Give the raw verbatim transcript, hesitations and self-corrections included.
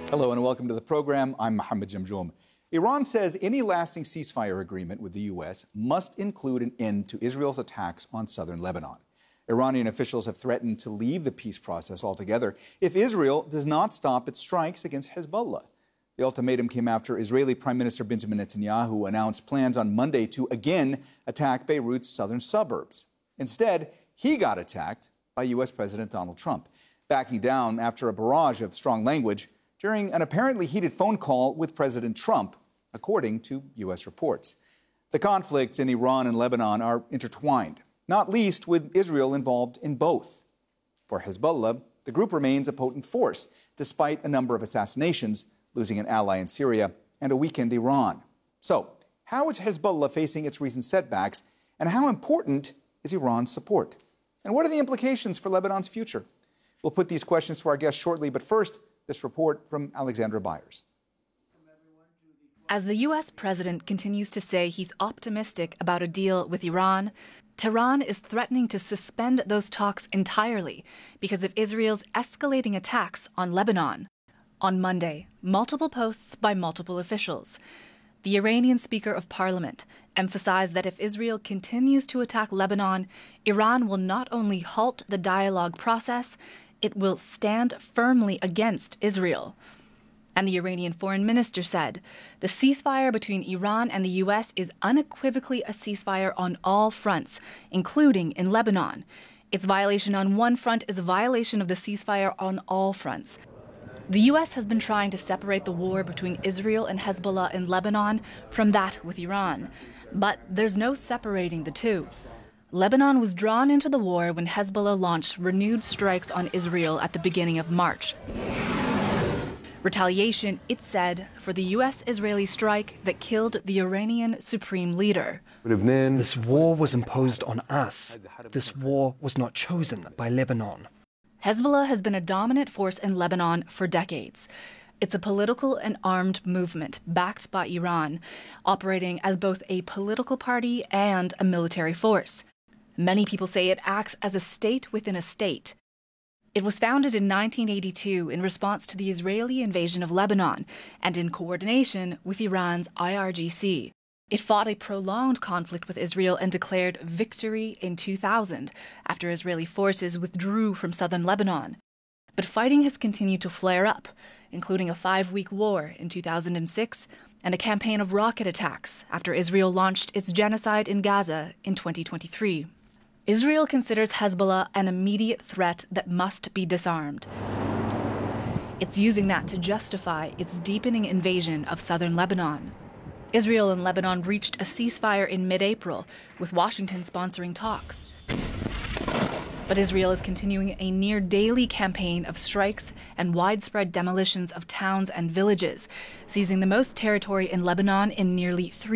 Hello and welcome to the program. I'm Mohammed Jamjoom. Iran says any lasting ceasefire agreement with the U S must include an end to Israel's attacks on southern Lebanon. Iranian officials have threatened to leave the peace process altogether if Israel does not stop its strikes against Hezbollah. The ultimatum came after Israeli Prime Minister Benjamin Netanyahu announced plans on Monday to again attack Beirut's southern suburbs. Instead, he got attacked by U S President Donald Trump, backing down after a barrage of strong language during an apparently heated phone call with President Trump, according to U S reports. The conflicts in Iran and Lebanon are intertwined, not least with Israel involved in both. For Hezbollah, the group remains a potent force, despite a number of assassinations, losing an ally in Syria and a weakened Iran. So, how is Hezbollah facing its recent setbacks, and how important is Iran's support? And what are the implications for Lebanon's future? We'll put these questions to our guests shortly, but first, this report from Alexandra Byers. As the U S president continues to say he's optimistic about a deal with Iran, Tehran is threatening to suspend those talks entirely because of Israel's escalating attacks on Lebanon. On Monday, multiple posts by multiple officials. The Iranian Speaker of Parliament emphasized that if Israel continues to attack Lebanon, Iran will not only halt the dialogue process, it will stand firmly against Israel. And the Iranian foreign minister said, the ceasefire between Iran and the U S is unequivocally a ceasefire on all fronts, including in Lebanon. Its violation on one front is a violation of the ceasefire on all fronts. The U S has been trying to separate the war between Israel and Hezbollah in Lebanon from that with Iran. But there's no separating the two. Lebanon was drawn into the war when Hezbollah launched renewed strikes on Israel at the beginning of March. Retaliation, it said, for the U S-Israeli strike that killed the Iranian supreme leader. This war was imposed on us. This war was not chosen by Lebanon. Hezbollah has been a dominant force in Lebanon for decades. It's a political and armed movement backed by Iran, operating as both a political party and a military force. Many people say it acts as a state within a state. It was founded in nineteen eighty-two in response to the Israeli invasion of Lebanon and in coordination with Iran's I R G C. It fought a prolonged conflict with Israel and declared victory in two thousand after Israeli forces withdrew from southern Lebanon. But fighting has continued to flare up, including a five-week war in two thousand six and a campaign of rocket attacks after Israel launched its genocide in Gaza in twenty twenty-three. Israel considers Hezbollah an immediate threat that must be disarmed. It's using that to justify its deepening invasion of southern Lebanon. Israel and Lebanon reached a ceasefire in mid-April, with Washington sponsoring talks. But Israel is continuing a near-daily campaign of strikes and widespread demolitions of towns and villages, seizing the most territory in Lebanon in nearly three